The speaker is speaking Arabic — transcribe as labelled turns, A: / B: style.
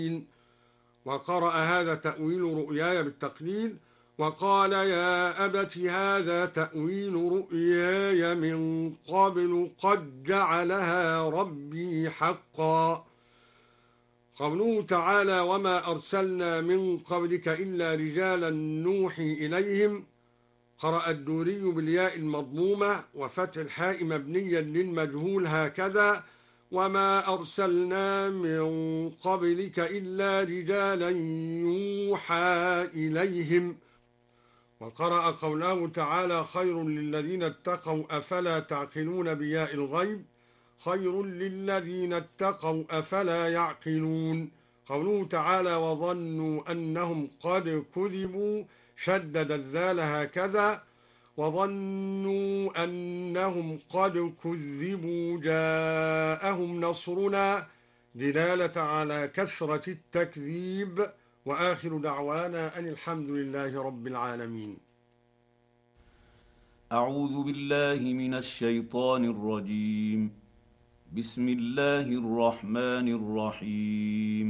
A: وقرأ هذا تأويل رؤياي بالتقليل، وقال يا أبت هذا تأويل رؤياي من قبل قد جعلها ربي حقا. قوله تعالى وما أرسلنا من قبلك إلا رجالا نوحي إليهم، قرأ الدوري بالياء المضمومة وفتح الحاء مبنيا للمجهول هكذا وما أرسلنا من قبلك إلا رجالا يوحى إليهم. وقرأ قوله تعالى خير للذين اتقوا أفلا تعقلون بياء الغيب، خير للذين اتقوا أفلا يعقلون. قوله تعالى وظنوا أنهم قد كذبوا، شدد الذال هكذا وظنوا أنهم قد كذبوا جاءهم نصرنا، دلالة على كثرة التكذيب. وآخر دعوانا أن الحمد لله رب العالمين.
B: أعوذ بالله من الشيطان الرجيم. بسم الله الرحمن الرحيم.